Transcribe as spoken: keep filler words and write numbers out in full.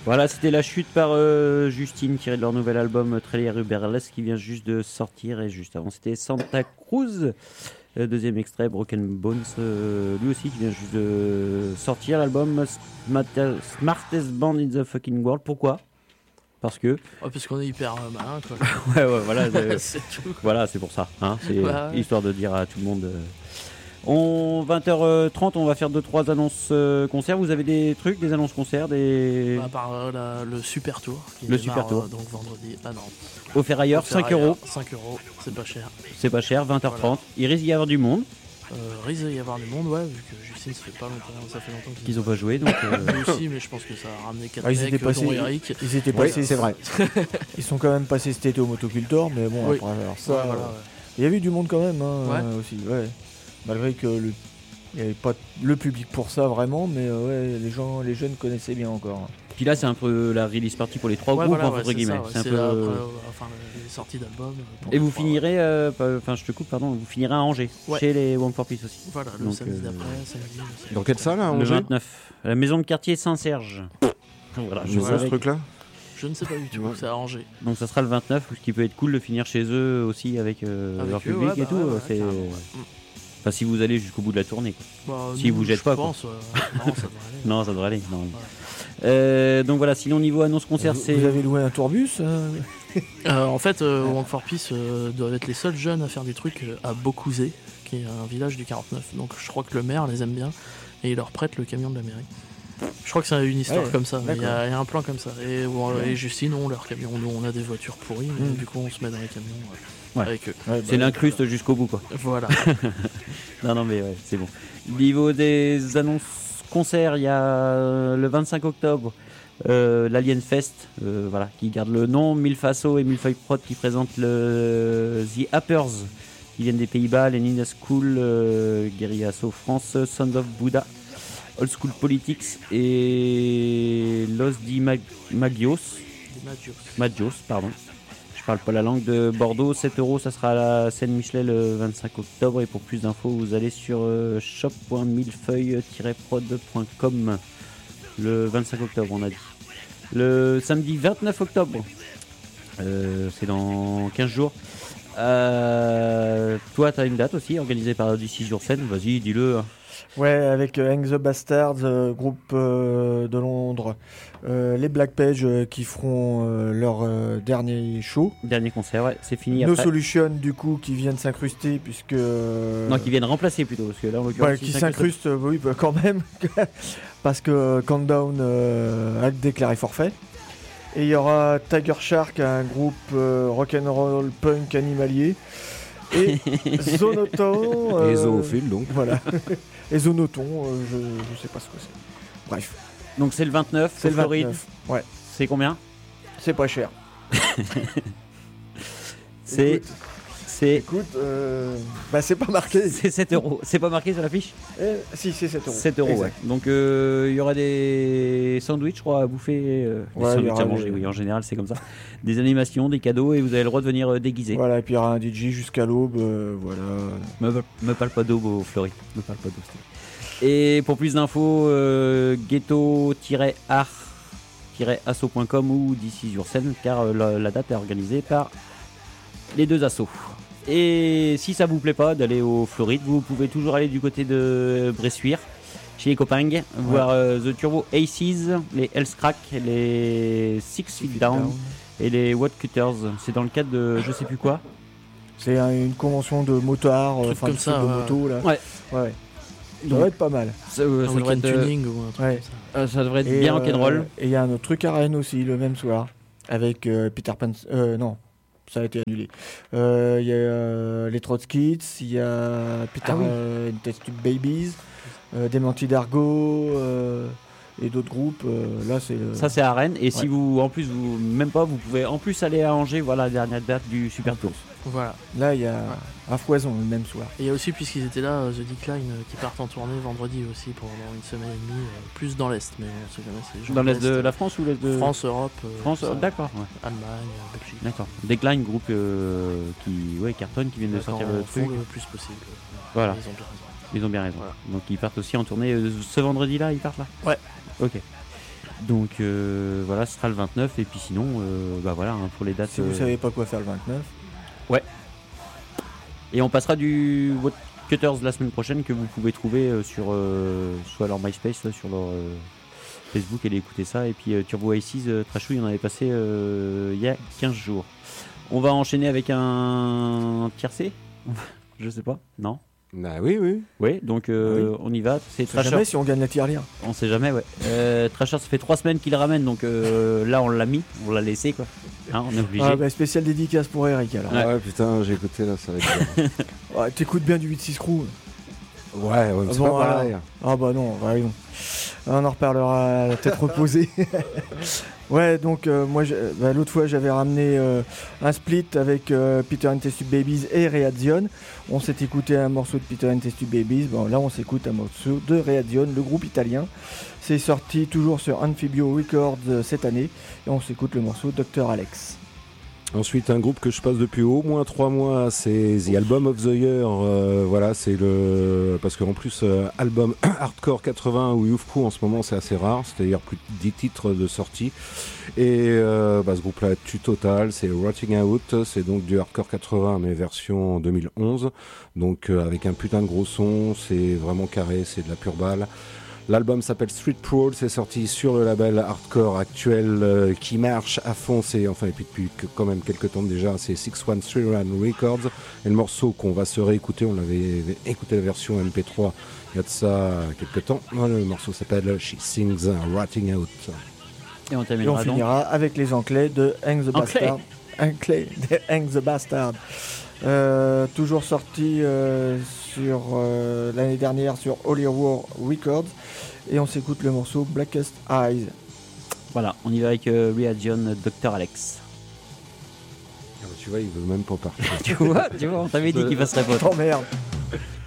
Voilà, c'était la chute par euh, Justine, tirée de leur nouvel album Trailer Uberless qui vient juste de sortir. Et juste avant, c'était Santa Cruz, euh, deuxième extrait, Broken Bones, euh, lui aussi qui vient juste de sortir l'album Smart- Smartest Band in the Fucking World. Pourquoi ? Parce que. Oh, parce qu'on est hyper euh, malin, quoi. ouais, ouais, voilà. euh, c'est tout. Voilà, c'est pour ça. Hein, c'est Bah, ouais. histoire de dire à tout le monde. Euh, On, vingt heures trente, on va faire deux trois annonces euh, concerts. Vous avez des trucs, des annonces concerts, des... À part euh, la- le Super Tour. Qui Le démarre, Super Tour. euh, donc vendredi. Ah non. Au Ferrailleur, Au cinq Ferrailleur, euros. cinq euros, c'est pas cher. C'est pas cher, vingt heures trente. Voilà. Il risque d'y avoir du monde. Euh, risque d'y avoir du monde, ouais, vu que Justine, ça fait pas longtemps, ça fait longtemps qu'ils Qu'ils ont pas joué, donc. Euh... Nous aussi, mais je pense que ça a ramené quatre Ah, ils mecs, étaient passés, dont Eric. ils étaient Oui, passés, c'est vrai. Ils sont quand même passés cet été au Motocultor, mais bon, Oui. après, alors ça, Ouais, voilà, euh, ouais. il y avait du monde quand même, hein, Ouais. euh, aussi, ouais. Malgré que le, il n'y avait pas le public pour ça vraiment, mais euh, ouais, les gens, les jeunes connaissaient bien encore. Puis là, c'est un peu la release party pour les trois Ouais, groupes, voilà, entre ouais, guillemets. ça, ouais. C'est un C'est peu. après, euh, enfin, les sorties d'albums. pour Et les vous trois, finirez, euh, pas- enfin, je te coupe, pardon, vous finirez à Angers, Ouais. chez les One for Peace aussi. Voilà, le Donc, samedi euh, d'après, samedi. le samedi Dans quelle salle, à Le Angers ? vingt-neuf, à la maison de quartier Saint-Serge. Voilà, je Je vois savais ce que- truc-là. Je ne sais pas du tout, Ouais. c'est à Angers. Donc ça sera le vingt-neuf, ce qui peut être cool de finir chez eux aussi avec, euh, Avec leur eux, public ouais, et bah tout. ouais, ouais, c'est... carrément, ouais. Enfin, si vous allez jusqu'au bout de la tournée. Quoi. Bah, Si nous, vous jettent je pas, quoi. pense, euh, non, ça devrait aller. Non, ça devrait aller. Non. Euh, donc voilà, sinon niveau annonce concert, vous, c'est. vous avez loué un tourbus euh Euh, en fait, euh, One for Peace euh, doivent être les seuls jeunes à faire des trucs euh, à Beaucouzé, qui est un village du quarante-neuf. Donc je crois que le maire les aime bien et il leur prête le camion de la mairie. Je crois que c'est une histoire Ouais, comme ça, mais il y, a d'accord. il y a un plan comme ça. Et, bon, et Justine ont leur camion. Nous, on a des voitures pourries, mais Mm. du coup, on se met dans les camions euh, Ouais. avec eux. Ouais, C'est bah, l'incruste jusqu'au bout, quoi. Voilà. Non, non, mais ouais, c'est bon. Niveau des annonces concerts, il y a euh, le vingt-cinq octobre, euh, l'Alien Fest, euh, voilà, qui garde le nom, Milfaso et Milfeuille Prod qui présentent le The Uppers, qui viennent des Pays-Bas, les Nina School, euh, Guerilla So France, Sons of Buddha, Old School Politics et Los Di Mag- Magios, Des Magios. Magios, pardon. Je parle pas la langue, de Bordeaux. sept euros, ça sera à la scène Michelet le vingt-cinq octobre. Et pour plus d'infos, vous allez sur euh, shop point millefeuille tiret prod point com le vingt-cinq octobre, on a dit. Le samedi vingt-neuf octobre, euh, c'est dans quinze jours. Euh, toi, tu as une date aussi organisée par Odyssey sur scène. Vas-y, dis-le. hein. Ouais, avec euh, Hang the Bastards, euh, groupe euh, de Londres, euh, les Black Page euh, qui feront euh, leur euh, dernier show. Dernier concert, ouais, c'est fini. No après. Solution, du coup, qui viennent s'incruster, puisque. euh, Non, qui viennent remplacer plutôt. Parce que là, en Ouais, l'occurrence, qui ils s'incrustent, euh, oui, bah, quand même, parce que euh, Countdown euh, a déclaré forfait. Et il y aura Tiger Shark, un groupe euh, rock'n'roll punk animalier. Et Zonoton. euh, Et zoophile, donc. Voilà. Et Zonoton, euh, je, je sais pas ce que c'est. Bref, Donc c'est le vingt-neuf, c'est le Floride. vingt-neuf. Ouais, C'est combien? c'est pas cher. C'est. Écoute, C'est. écoute euh, bah c'est pas marqué. C'est sept euros. C'est pas marqué sur la fiche? Eh, si, c'est sept euros. sept euros, ouais. Exact. Donc euh, il y aura des sandwichs, je crois, à bouffer. Euh, des Ouais, il y sandwichs aura à manger, des- oui, en général, c'est comme ça. Des animations, des cadeaux, et vous avez le droit de venir euh, déguisé. Voilà, et puis il y aura un D J jusqu'à l'aube, euh, voilà. Me, me parle pas d'aube au Fleury. Me parle pas d'aube. s'il te plaît. Et pour plus d'infos, euh, ghetto-art-asso point com ou d'ici sur scène, car euh, la, la date est organisée par les deux assos. Et si ça vous plaît pas d'aller au Floride, vous pouvez toujours aller du côté de Bressuire, chez les copains, voir euh, The Turbo Aces, les Hellscrack, les Six Feet Down et les Woodcutters. C'est dans le cadre de je sais plus quoi. C'est un- une convention de motards, euh, Truc enfin comme de ça, trucs de ouais. moto là. Ouais. Ouais. Ça Donc, va être pas mal. ça, euh, Un ça devrait week-end être, euh, tuning ou un truc ouais. comme ça. euh, ça devrait être Et, bien euh, rock'n'roll. Et il y a un autre truc à Rennes aussi le même soir avec euh, Peter Pan. Euh, non, ça a été annulé. Euh, Il y a euh, les Trotskits, il y a Peter Ah oui. euh, and Test Tube Babies, euh, Démenti d'Argo euh, et d'autres groupes. euh, là, c'est le- Ça c'est à Rennes. Et si Ouais. vous, en plus, vous même pas, vous pouvez en plus aller à Angers. Voilà la dernière date du Super Tour. Voilà. là, il y a à Foison le même soir. Et il y a aussi, puisqu'ils étaient là, euh, The Decline euh, qui partent en tournée vendredi aussi pendant une semaine et demie, euh, plus dans l'Est, mais on sait jamais. C'est les gens Dans l'est de euh, la France ou l'est de France, Europe, euh, France, ça, euh, d'accord. Ouais. Allemagne, euh, Belgique. D'accord. Decline, groupe euh, qui, ouais, cartonne, qui viennent de sortir Quand le on truc. fout le plus possible. Voilà. Ils ont bien raison. Ils ont bien raison. Voilà. Donc ils partent aussi en tournée euh, ce vendredi-là. Ils partent là. Ouais. Ok. Donc euh, voilà, ce sera le vingt-neuf. Et puis sinon, euh, bah voilà, hein, pour les dates. Si vous euh, savez pas quoi faire le vingt-neuf. Et on passera du Cutters la semaine prochaine que vous pouvez trouver euh, sur euh, soit leur MySpace, soit sur leur euh, Facebook. Allez écouter ça. Et puis euh, Turbo Aces, euh, Trashou, il en avait passé euh, il y a quinze jours. On va enchaîner avec un tiercé. Je sais pas, non. Ah oui, oui. Oui, donc euh, Oui. on y va. C'est On sait Trasher. jamais si on gagne la tirelire. On sait jamais, ouais. Euh, Trasher, ça fait trois semaines qu'il ramène, donc euh, là on l'a mis, on l'a laissé quoi. Hein, on est obligé. Ah bah spécial dédicace pour Eric alors. Ouais. Ah ouais, putain, j'ai écouté là, ça va être bien. Ouais, t'écoutes bien du huit six crew. Ouais, ouais, c'est Bon, pas pareil. Ah bah non, bah non. On en reparlera à la tête reposée. Ouais, donc euh, moi j'ai- bah, l'autre fois j'avais ramené euh, un split avec euh, Peter and Test Tube Babies et Reaction. On s'est écouté un morceau de Peter and Test Tube Babies. Bon là on s'écoute un morceau de Reaction, le groupe italien. C'est sorti toujours sur Amphibio Records euh, cette année et on s'écoute le morceau docteur Alex. Ensuite, un groupe que je passe depuis au moins trois mois, c'est The Album of the Year. Euh, voilà, c'est le. Parce qu'en plus, euh, album hardcore quatre-vingts ou Youth Crew en ce moment, c'est assez rare, c'est-à-dire plus de dix titres de sortie. Et euh, bah, ce groupe-là tue total, c'est Rotting Out, c'est donc du hardcore quatre-vingts, mais version deux mille onze. Donc euh, avec un putain de gros son, c'est vraiment carré, c'est de la pure balle. L'album s'appelle Street Brawl, c'est sorti sur le label hardcore actuel euh, qui marche à fond, c'est enfin et puis depuis que, quand même quelques temps déjà, c'est six one three one Records. Et le morceau qu'on va se réécouter, on l'avait écouté la version M P trois il y a de ça quelques temps. Le morceau s'appelle She Sings Rotting Out. Et on Et on terminera donc. finira avec les Anglais de Hang the Anglais. Bastard. Anglais de Hang the Bastard. Euh, toujours sorti euh, sur euh, l'année dernière sur Holy War Records. Et on s'écoute le morceau Blackest Eyes. Voilà, on y va avec euh, Reaction docteur Alex. Ah bah, tu vois, il veut même pas partir. tu vois, tu vois, on t'avait dit qu'il passerait pas. Oh merde.